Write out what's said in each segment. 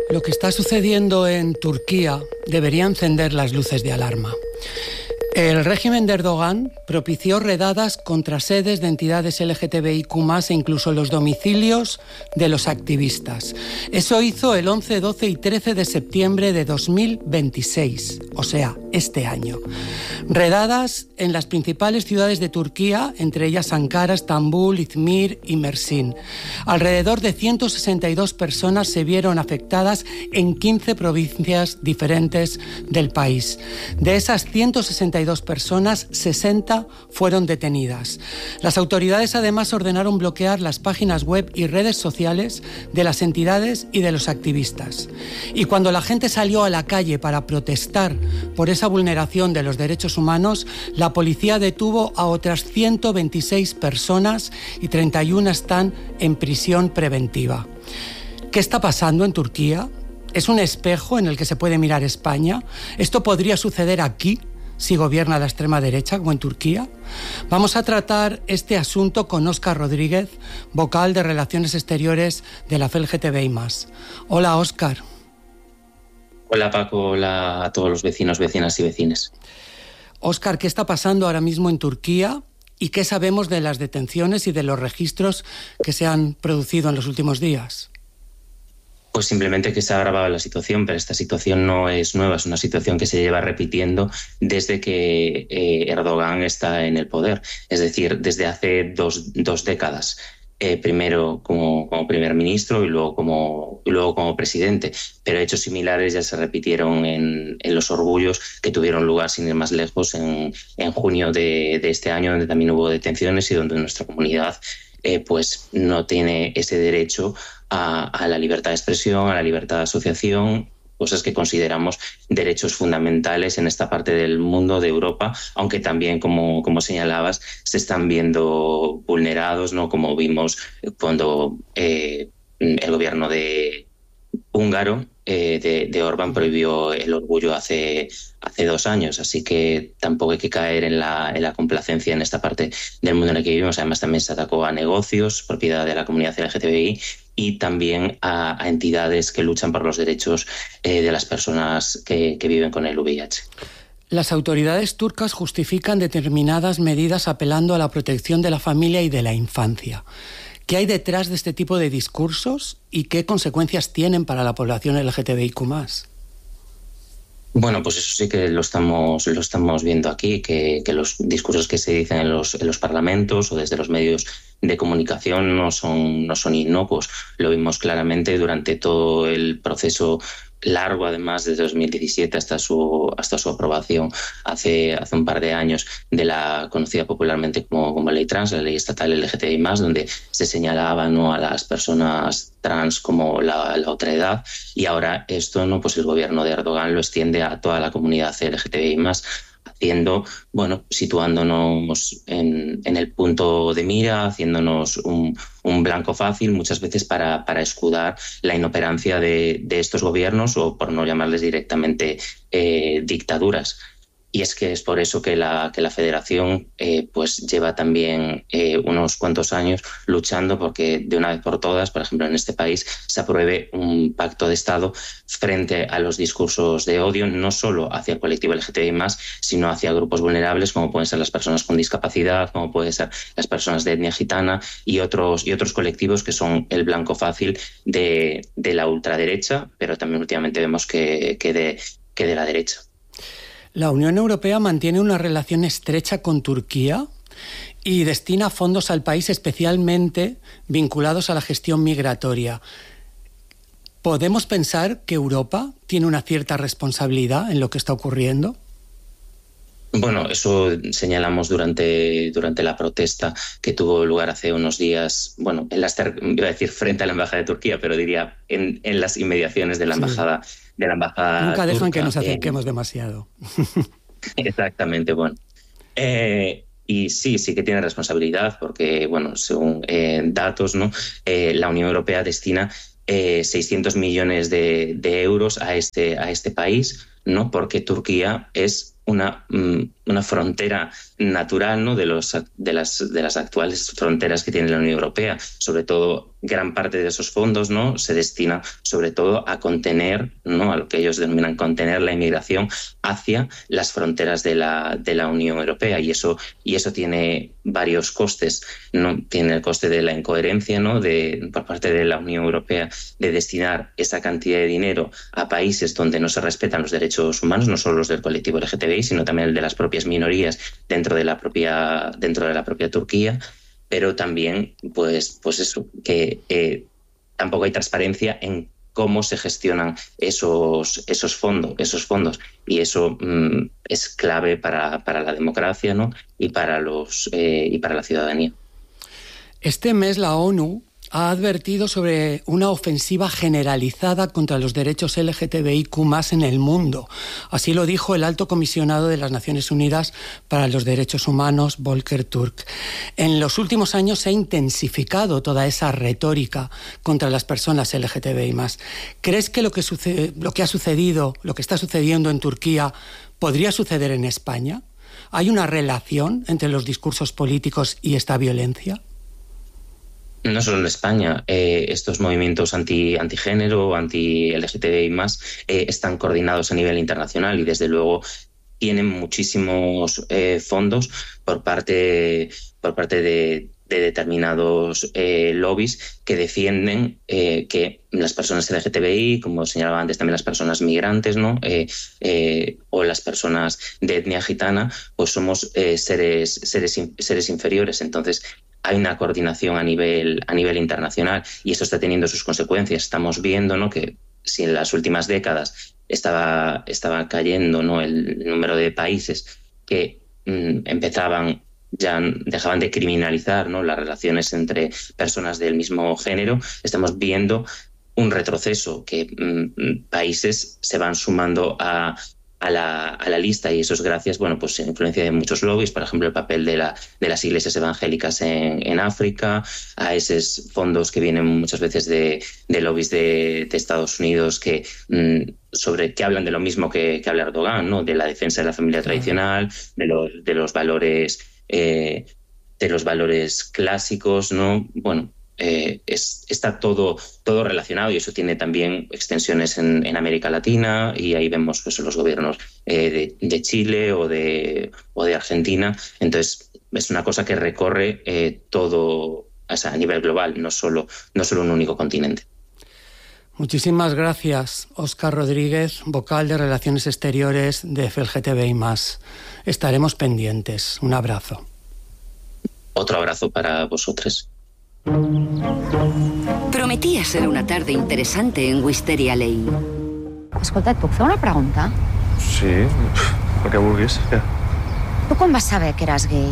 Lo que está sucediendo en Turquía debería encender las luces de alarma. El régimen de Erdogan propició redadas contra sedes de entidades LGTBIQ+, e incluso los domicilios de los activistas. Eso hizo el 11, 12 y 13 de septiembre de 2026, o sea, este año. Redadas en las principales ciudades de Turquía, entre ellas Ankara, Estambul, Izmir y Mersin. Alrededor de 162 personas se vieron afectadas en 15 provincias diferentes del país. De esas 162 personas, 60 fueron detenidas. Las autoridades además ordenaron bloquear las páginas web y redes sociales de las entidades y de los activistas. Y cuando la gente salió a la calle para protestar por esa vulneración de los derechos humanos, la policía detuvo a otras 126 personas y 31 están en prisión preventiva. ¿Qué está pasando en Turquía? ¿Es un espejo en el que se puede mirar España? ¿Esto podría suceder aquí si gobierna la extrema derecha, como en Turquía? Vamos a tratar este asunto con Óscar Rodríguez, vocal de Relaciones Exteriores de la FELGTBI+. Hola, Óscar. Hola, Paco. Hola a todos los vecinos, vecinas y vecines. Óscar, ¿qué está pasando ahora mismo en Turquía y qué sabemos de las detenciones y de los registros que se han producido en los últimos días? Pues simplemente que se ha agravado la situación, pero esta situación no es nueva, es una situación que se lleva repitiendo desde que Erdogan está en el poder, es decir, desde hace dos décadas. Primero como primer ministro y luego como presidente. Pero hechos similares ya se repitieron en los orgullos que tuvieron lugar, sin ir más lejos, en junio de este año, donde también hubo detenciones y donde nuestra comunidad pues no tiene ese derecho a la libertad de expresión, a la libertad de asociación, cosas que consideramos derechos fundamentales en esta parte del mundo, de Europa, aunque también, como señalabas, se están viendo vulnerados, ¿no? Como vimos cuando el gobierno de húngaro de Orbán prohibió el orgullo hace 2 años, así que tampoco hay que caer en la complacencia en esta parte del mundo en el que vivimos. Además, también se atacó a negocios, propiedad de la comunidad LGTBI, y también a entidades que luchan por los derechos de las personas que viven con el VIH. Las autoridades turcas justifican determinadas medidas apelando a la protección de la familia y de la infancia. ¿Qué hay detrás de este tipo de discursos y qué consecuencias tienen para la población LGTBIQ+? Bueno, pues eso sí que lo estamos viendo aquí, que los discursos que se dicen en los parlamentos o desde los medios de comunicación no son inocuos. Lo vimos claramente durante todo el proceso largo, además, desde 2017 hasta su aprobación hace un par de años, de la conocida popularmente como ley trans, la ley estatal LGTBI+, donde se señalaba, ¿no?, a las personas trans como la otredad, y ahora esto, ¿no?, pues el gobierno de Erdogan lo extiende a toda la comunidad LGTBI+, situándonos en el punto de mira, haciéndonos un blanco fácil muchas veces para escudar la inoperancia de estos gobiernos, o por no llamarles directamente dictaduras. Y es que es por eso que la Federación pues lleva también unos cuantos años luchando porque de una vez por todas, por ejemplo en este país, se apruebe un pacto de Estado frente a los discursos de odio, no solo hacia el colectivo LGTBI+, sino hacia grupos vulnerables como pueden ser las personas con discapacidad, como pueden ser las personas de etnia gitana y otros colectivos que son el blanco fácil de la ultraderecha, pero también últimamente vemos que de la derecha. La Unión Europea mantiene una relación estrecha con Turquía y destina fondos al país especialmente vinculados a la gestión migratoria. ¿Podemos pensar que Europa tiene una cierta responsabilidad en lo que está ocurriendo? Bueno, eso señalamos durante la protesta que tuvo lugar hace unos días, bueno, iba a decir frente a la Embajada de Turquía, pero diría en las inmediaciones de la Embajada. Sí. De la embajada Nunca dejan turca, que nos acerquemos demasiado. Exactamente, bueno. Y sí que tiene responsabilidad porque, bueno, según datos, ¿no? La Unión Europea destina 600 millones de euros a este país, ¿no? Porque Turquía es una frontera natural, ¿no?, de las actuales fronteras que tiene la Unión Europea. Sobre todo, gran parte de esos fondos, ¿no?, se destina sobre todo a contener, ¿no?, a lo que ellos denominan contener la inmigración hacia las fronteras de la Unión Europea, y eso tiene varios costes, ¿no? Tiene el coste de la incoherencia, ¿no?, por parte de la Unión Europea de destinar esa cantidad de dinero a países donde no se respetan los derechos humanos, no solo los del colectivo LGTBI, sino también el de las propias minorías dentro de la propia Turquía. Pero también, pues eso, que tampoco hay transparencia en cómo se gestionan esos fondos, y eso es clave para la democracia, ¿no?, y para la ciudadanía. Este mes la ONU ha advertido sobre una ofensiva generalizada contra los derechos LGTBIQ+ en el mundo. Así lo dijo el alto comisionado de las Naciones Unidas para los Derechos Humanos, Volker Turk. En los últimos años se ha intensificado toda esa retórica contra las personas LGTBI+. ¿Crees que lo que ha sucedido, lo que está sucediendo en Turquía, podría suceder en España? ¿Hay una relación entre los discursos políticos y esta violencia? No solo en España, estos movimientos antigénero, anti-LGTBI+, están coordinados a nivel internacional, y desde luego tienen muchísimos fondos por parte de determinados lobbies que defienden que las personas LGTBI, como señalaba antes, también las personas migrantes, ¿no?, o las personas de etnia gitana, pues somos seres inferiores. Entonces, hay una coordinación a nivel internacional, y eso está teniendo sus consecuencias. Estamos viendo, ¿no?, que si en las últimas décadas estaba cayendo, ¿no?, el número de países que dejaban de criminalizar, ¿no?, las relaciones entre personas del mismo género, estamos viendo un retroceso, que países se van sumando a la lista, y eso es gracias, pues a la influencia de muchos lobbies, por ejemplo, el papel de las iglesias evangélicas en África, a esos fondos que vienen muchas veces de lobbies de Estados Unidos que hablan de lo mismo que habla Erdogan, ¿no?, de la defensa de la familia tradicional, de los valores clásicos, ¿no? Bueno, está todo relacionado, y eso tiene también extensiones en América Latina, y ahí vemos, pues, los gobiernos de Chile o de Argentina. Entonces, es una cosa que recorre todo, o sea, a nivel global, no solo un único continente. Muchísimas gracias, Óscar Rodríguez, vocal de Relaciones Exteriores de FLGTBI+. Estaremos pendientes. Un abrazo. Otro abrazo para vosotros. Prometia ser una tarda interessant en Wisteria Lane. Escolta, et puc fer una pregunta? Sí, el que vulguis. Ja. Tu quan vas saber que eres gay?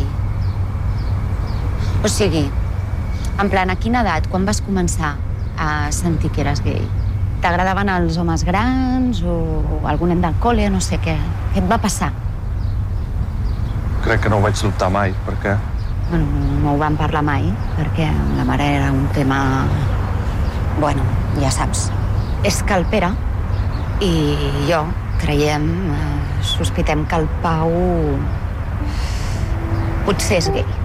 O sigui, en plan, a quina edat, quan vas començar a sentir que eres gay? T'agradaven els homes grans o algun nen del col·le, no sé què? Què et va passar? Crec que no ho vaig dubtar mai, per què? Bueno, no ho vam parlar mai, perquè la mare era un tema... Bueno, ja saps. És que el Pere i jo creiem, sospitem que el Pau potser és gay.